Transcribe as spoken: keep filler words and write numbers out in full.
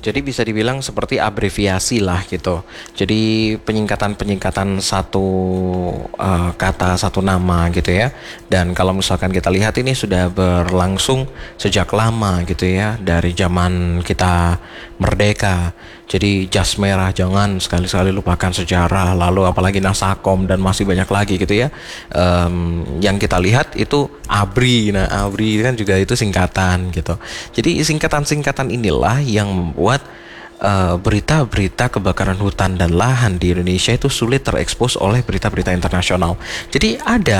Jadi bisa dibilang seperti abreviasi lah gitu. Jadi penyingkatan-penyingkatan satu uh, kata, satu nama gitu ya. Dan kalau misalkan kita lihat ini sudah berlangsung sejak lama gitu ya, dari zaman kita merdeka. Jadi jas merah jangan sekali-sekali lupakan sejarah, lalu apalagi Nasakom dan masih banyak lagi gitu ya. Em, yang kita lihat itu ABRI. Nah, ABRI kan juga itu singkatan gitu. Jadi singkatan-singkatan inilah yang membuat eh, berita-berita kebakaran hutan dan lahan di Indonesia itu sulit terekspos oleh berita-berita internasional. Jadi ada